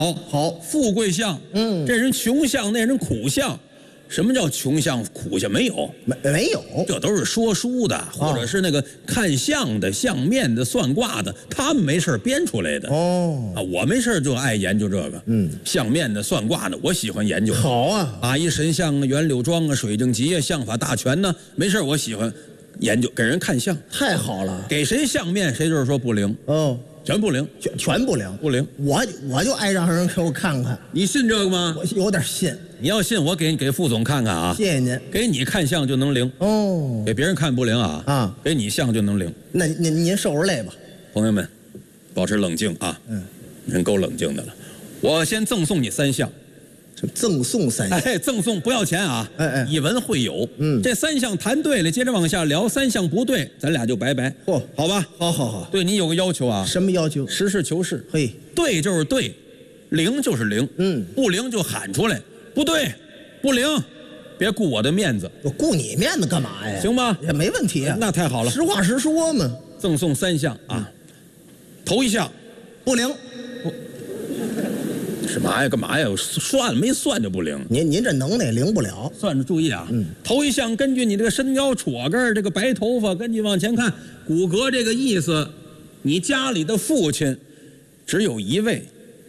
好， 富贵相，这人穷相，那人苦相。什么叫穷相苦相？没有， 没有， 这都是说书的，或者是那个看相的、相面的、算卦的，他们没事编出来的。我没事就爱研究这个。相面的、算卦的，我喜欢研究。 好啊， 阿依神相啊、袁柳庄啊、水晶集啊、相法大全呢，没事我喜欢研究，给人看相。 太好了， 给谁相面，谁就是说不灵。全不灵， 全不灵， 不灵。 我就爱让人给我看看。 你信这个吗？ 我有点信。 你要信，我给副总看看啊。 谢谢您。 给你看相就能灵给别人看不灵啊。给你相就能灵。 那您受着累吧。 朋友们，保持冷静啊。人够冷静的了。我先赠送你3项。 赠送3项， 赠送不要钱啊，以文会友。这3项谈对了，接着往下聊，3项不对，咱俩就拜拜。好吧， 好。 对你有个要求啊。 什么要求？ 实事求是。 嘿， 对就是对，灵就是灵。不灵就喊出来，不对，不灵，别顾我的面子。 我顾你面子干嘛呀？ 行吧， 也没问题啊。 那太好了， 实话实说嘛。 赠送3项啊，头1项不灵。 什么呀？干嘛呀？算没算就不灵。 您这能耐灵不了。 算着注意啊。头1项根据你这个身高、矬根、这个白头发，根据往前看骨骼这个意思，你家里的父亲只有1位，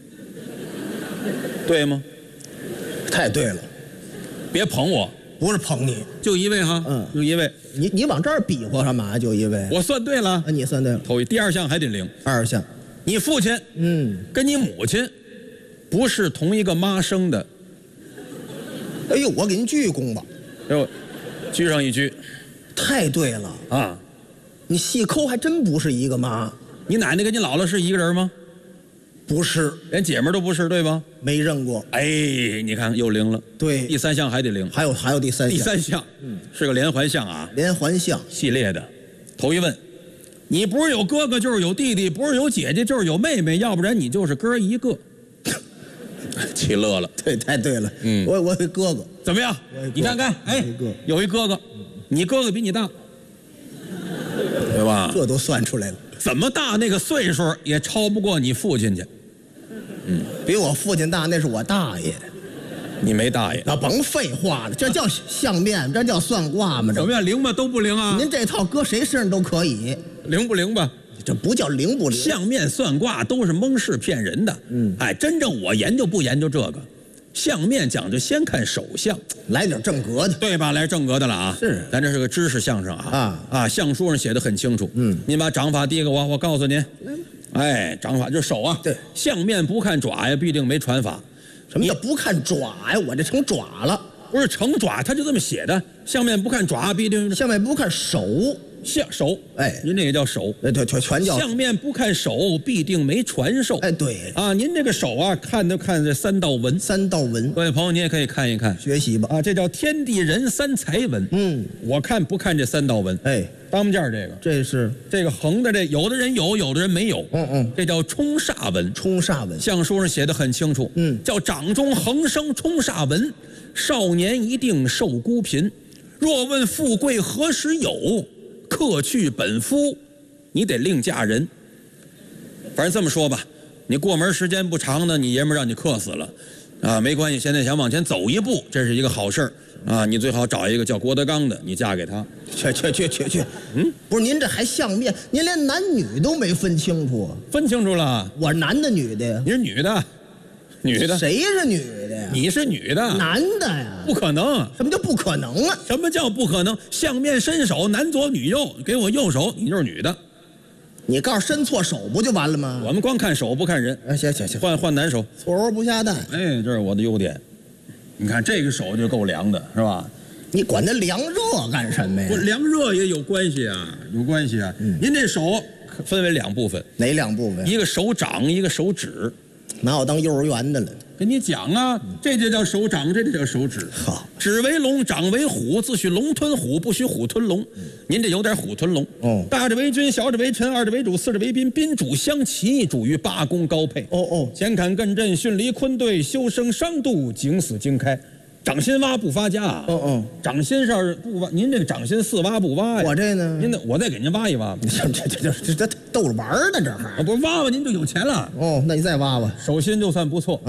对吗？ 太对了， 别捧我， 不是捧你， 就1位哈。就1位。 你往这儿比划干嘛？就1位。 我算对了。 你算对了。 头1，第2项还得灵。 2项， 你父亲跟你母亲不是同一个妈生的。 哎呦，我给您鞠一躬吧。 鞠上一鞠。 太对了啊！ 你细抠还真不是一个妈。 你奶奶跟你姥姥是一个人吗？ 不是， 连姐们都不是，对吧？ 没认过。 哎，你看又灵了。 对， 第3项还得灵。 还有第3项。 第3项，是个连环相啊。 连环相系列的。头1问，你不是有哥哥就是有弟弟，不是有姐姐就是有妹妹，要不然你就是哥一个。气乐了。 对，太对了。我有哥哥。 怎么样？你看看，有一哥哥，你哥哥比你大，对吧？ 这都算出来了。 怎么大那个岁数也超不过你父亲去。 比我父亲大那是我大爷。 你没大爷。 那甭废话了，这叫相面，这叫算卦吗？ 怎么样，灵吗？都不灵啊。 您这套搁谁身上都可以。 灵不灵吧？ 这不叫灵不灵。 相面算卦都是蒙事骗人的。真正我研究不研究这个。相面讲究先看手相， 来点正格的， 对吧？来正格的了啊！ 是， 咱这是个知识相声啊！相书上写的很清楚。您把掌法递给我，我告诉您。掌法就是手啊。 对， 相面不看爪呀，必定没传法。 什么叫不看爪呀？我这成爪了。 不是成爪，他就这么写的。相面不看爪，必定。 相面不看手。 手，您这个叫手， 对，全叫。 相面不看手，必定没传授。 对啊，您这个手啊，看这3道纹。 3道纹， 各位朋友，您也可以看一看， 学习吧。 这叫天地人3才纹。我看不看这3道纹？当间这个， 这是这个横的，这有的人有，有的人没有。这叫冲煞纹。 冲煞纹， 相书上写的很清楚。叫掌中横生冲煞纹，少年一定受孤贫。若问富贵何时有？克去本夫，你得另嫁人。反正这么说吧，你过门时间不长呢，你爷们让你克死了，没关系。现在想往前走一步，这是一个好事儿你最好找一个叫郭德纲的，你嫁给他。 去，不是您这还相面，您连男女都没分清楚。 分清楚了， 我男的女的呀？ 你是女的，女的。 谁是女的呀？ 你是女的。 男的呀？ 不可能。 什么叫不可能啊？ 什么叫不可能？相面伸手，男左女右，给我右手，你就是女的。 你告诉伸错手不就完了吗？ 我们光看手不看人。 行， 换男手， 错窝不下蛋。 这是我的优点。你看这个手就够凉的，是吧？ 你管它凉热干什么呀？ 凉热也有关系啊，有关系啊。您这手分为2部分。 哪2部分？ 一个手掌，一个手指。 拿我当幼儿园的了。 跟你讲啊，这就叫手掌，这就叫手指。 好， 指为龙，掌为虎，自许龙吞虎，不许虎吞龙。您这有点虎吞龙。大者为君，小者为臣，二者为主，四者为宾，宾主相齐，主于八公高配。乾坎艮震，巽离坤兑，修生伤度，景死经开。掌心挖不发家。掌心上不挖，您这个掌心4挖不挖呀？ 我这呢？ 我再给您挖一挖。 这逗着玩呢，这还不是挖挖您就有钱了。 那你再挖挖， 手心就算不错。